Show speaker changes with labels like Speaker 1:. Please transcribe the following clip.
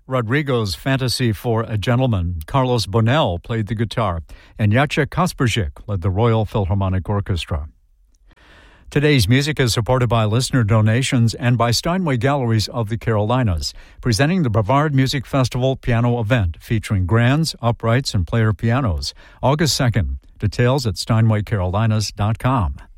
Speaker 1: Rodrigo's Fantasy for a Gentleman. Carlos Bonell played the guitar, and Jacek Kasperzik led the Royal Philharmonic Orchestra. Today's music is supported by listener donations and by Steinway Galleries of the Carolinas, presenting the Brevard Music Festival piano event featuring grands, uprights, and player pianos, August 2nd. Details at steinwaycarolinas.com.